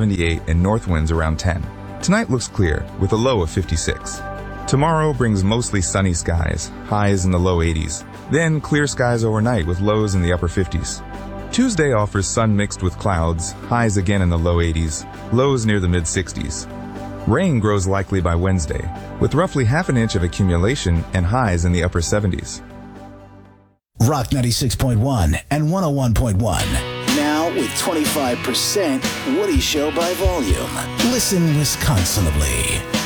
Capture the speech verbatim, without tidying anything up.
seventy-eight and north winds around ten. Tonight looks clear, with a low of fifty-six. Tomorrow brings mostly sunny skies, highs in the low eighties. Then clear skies overnight with lows in the upper fifties. Tuesday offers sun mixed with clouds, highs again in the low eighties, lows near the mid sixties. Rain grows likely by Wednesday, with roughly half an inch of accumulation and highs in the upper seventies. Rock ninety-six point one and one oh one point one. Now with twenty-five percent Woody Show by volume. Listen Wisconsinably.